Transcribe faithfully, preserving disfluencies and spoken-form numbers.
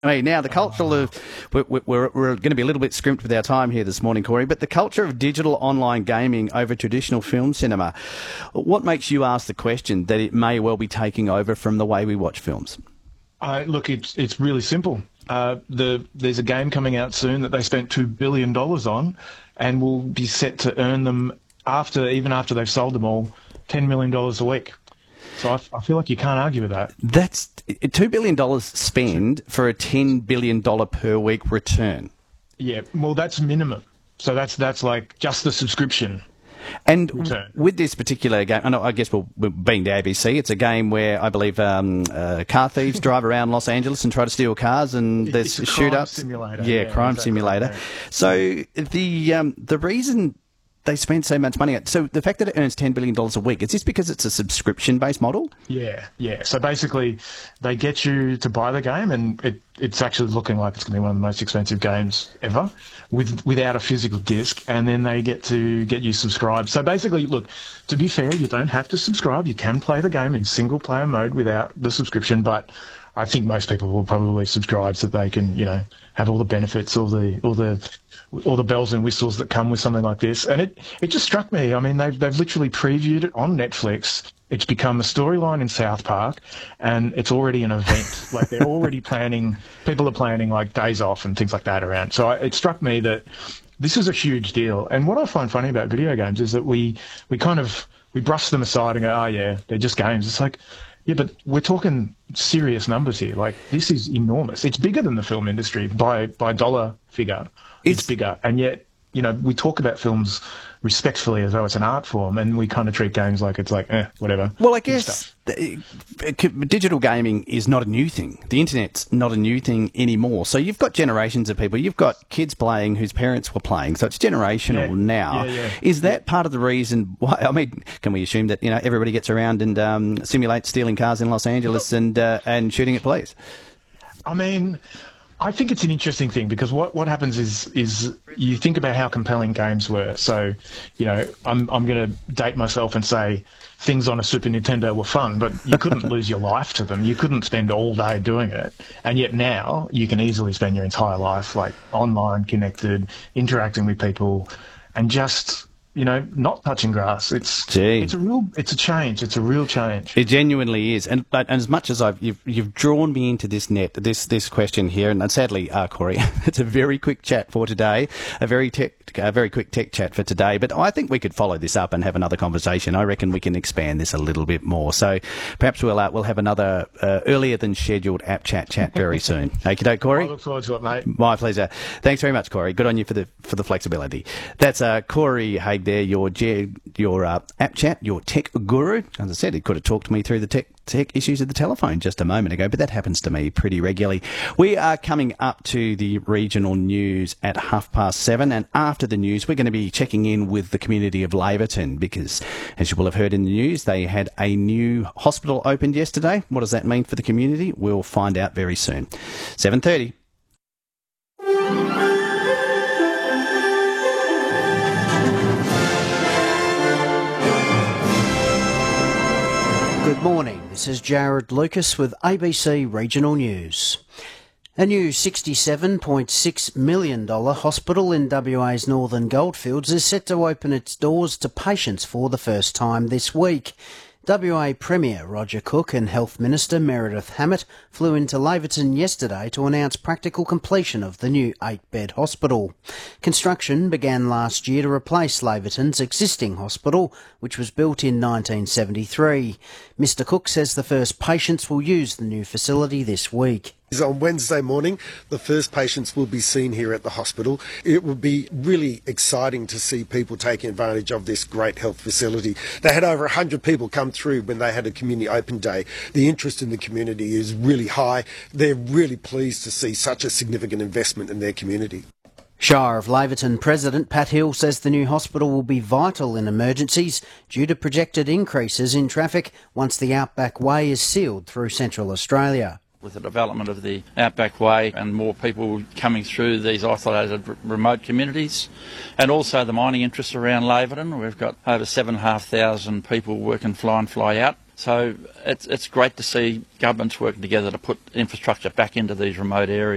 I mean, now the culture of we're, we're, we're going to be a little bit scrimped with our time here this morning, Corey. But the culture of digital online gaming over traditional film cinema, what makes you ask the question that it may well be taking over from the way we watch films? Uh, look, it's it's really simple. Uh, the there's a game coming out soon that they spent two billion dollars on, and will be set to earn them after even after they've sold them all ten million dollars a week. So I, I feel like you can't argue with that. That's two billion dollars spend for a ten billion dollars per week return. Yeah, well, that's minimum. So that's that's like just the subscription. And return. With this particular game, I, know, I guess we'll, being the A B C, it's a game where I believe um, uh, car thieves drive around Los Angeles and try to steal cars, and there's it's a shoot-ups. Crime simulator. Yeah, yeah crime exactly. simulator. Yeah. So the um, the reason they spend so much money. So the fact that it earns ten billion dollars a week, is this because it's a subscription-based model? Yeah, yeah. So basically, they get you to buy the game, and it, it's actually looking like it's going to be one of the most expensive games ever, with without a physical disc, and then they get to get you subscribed. So basically, look, to be fair, you don't have to subscribe. You can play the game in single-player mode without the subscription, but I think most people will probably subscribe so that they can, you know, have all the benefits, all the all the all the bells and whistles that come with something like this. And it, it just struck me. I mean, they've they've literally previewed it on Netflix. It's become a storyline in South Park, and it's already an event. Like they're already planning. People are planning like days off and things like that around. So I, it struck me that this is a huge deal. And what I find funny about video games is that we we kind of we brush them aside and go, oh yeah, they're just games. It's like, yeah, but we're talking serious numbers here. Like, this is enormous. It's bigger than the film industry by by dollar figure. It's, it's bigger. And yet, you know, we talk about films respectfully as though it's an art form, and we kind of treat games like it's like, eh, whatever. Well, I guess the, digital gaming is not a new thing. The internet's not a new thing anymore. So you've got generations of people. You've got kids playing whose parents were playing. So it's generational yeah. now. Yeah, yeah. Is that part of the reason why? I mean, can we assume that, you know, everybody gets around and um, simulates stealing cars in Los Angeles and uh, and shooting at police? I mean, I think it's an interesting thing, because what, what happens is is you think about how compelling games were. So, you know, I'm I'm going to date myself and say things on a Super Nintendo were fun, but you couldn't lose your life to them. You couldn't spend all day doing it. And yet now you can easily spend your entire life like online, connected, interacting with people, and just, you know, not touching grass. It's Gee. it's a real it's a change. It's a real change. It genuinely is. And but and as much as I've you've you've drawn me into this net this this question here, and sadly, uh, Corey, it's a very quick chat for today, a very tech a very quick tech chat for today. But I think we could follow this up and have another conversation. I reckon we can expand this a little bit more. So perhaps we'll uh, we'll have another uh, earlier than scheduled app chat chat very soon. Okie doke, Corey. I look forward to it, mate. My pleasure. Thanks very much, Corey. Good on you for the for the flexibility. That's uh, Corey Haig there, your your uh, app chat, your tech guru. As I said, he could have talked to me through the tech tech issues of the telephone just a moment ago, but that happens to me pretty regularly. We are coming up to the regional news at half past seven, and after the news, we're going to be checking in with the community of Laverton, because, as you will have heard in the news, they had a new hospital opened yesterday. What does that mean for the community? We'll find out very soon. seven thirty. Good morning, this is Jared Lucas with A B C Regional News. A new sixty-seven point six million dollars hospital in W A's Northern Goldfields is set to open its doors to patients for the first time this week. W A Premier Roger Cook and Health Minister Meredith Hammett flew into Laverton yesterday to announce practical completion of the new eight-bed hospital. Construction began last year to replace Laverton's existing hospital, which was built in nineteen seventy-three. Mr Cook says the first patients will use the new facility this week. On Wednesday morning, the first patients will be seen here at the hospital. It will be really exciting to see people taking advantage of this great health facility. They had over one hundred people come through when they had a community open day. The interest in the community is really high. They're really pleased to see such a significant investment in their community. Shire of Laverton President Pat Hill says the new hospital will be vital in emergencies due to projected increases in traffic once the Outback Way is sealed through Central Australia. With the development of the Outback Way and more people coming through these isolated r- remote communities, and also the mining interests around Laverton. We've got over seven thousand five hundred people working fly and fly out. So it's, it's great to see governments working together to put infrastructure back into these remote areas.